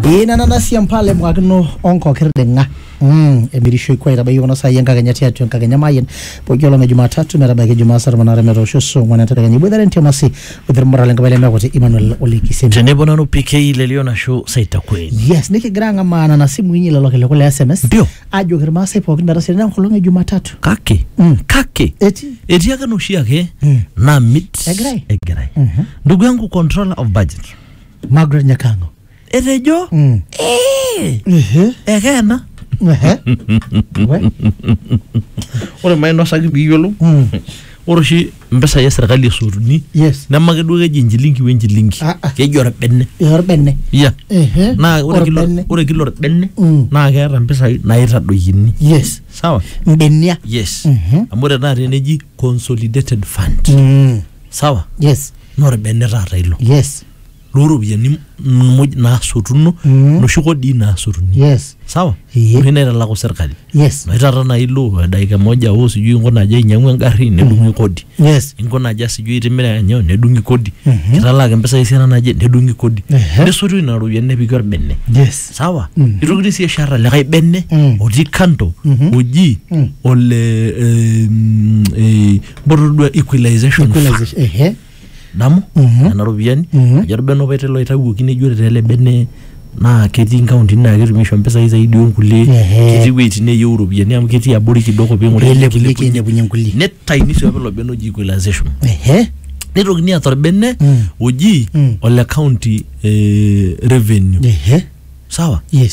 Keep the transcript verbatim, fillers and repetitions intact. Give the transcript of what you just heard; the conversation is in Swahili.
ina nana siampale mwakino onko kirdenga mm emirisho kwa irabai yono sayenga ganyati atu nkaganya mayen pokyo la Jumatatu merabake Jumasar manara merosho so mwana tataganya bwedare ntiamasi udhir morale ngabale mekote Emmanuel Olikisemi tenebona no P K ile liona show saita kweli yes niki granga maana na simu yinyi la lokele kule S M S ndio ajo girma sai pokin darasa na kolonga Jumatatu kake mm. kake eti eti yaka no shiake mm. na mit egrai egrai mhm uh-huh. ndugu yangu controller of budget Margaret Nyakango erejo mm. eh ehe egena ehe we ore maino sagi biyolo mm. ore shi mbesa ya serikali esuruni yes namake duke jinjilingi wenjilingi ah, ah. kejora benne yor benne ya ehe na ore kilo ore kilo benne mm. na keeta mbesa naitadoyini yes sawa mbenia yes mhm amore na reneji consolidated fund mm. sawa yes nore benne tata ilo yes loro biani moj na sotuno mm. no shuko di na sotuni yes sawa yeah. Mimi na la serikali yes na tata na ilo dakika moja au sijui ngona je nyangu ngari ne dungi kodi yes ngona ja sijui itemera nyo ne dungi kodi mm -hmm. kitala mpesa isiana na je ne dungi kodi uh -huh. ne sotu na ro yenne bigor benne yes sawa mm. irugri si shara le kai benne mm. odi kanto mm -hmm. oji mm. ole eh bordo equalization equalization ehe damu mm -hmm. na robiani mm -hmm. jarobeno betelo itawuki ne jore tele benne na keti county na kirimisho mpesa hizo idio nkule keti wait ne euro biani am keti abori kidogo pe ngore ile kule kenya bunyanguli net tiny so belo beno equalization ehe nero ni ator benne mm. oji mm. ole county eh, revenue ehe sawa yes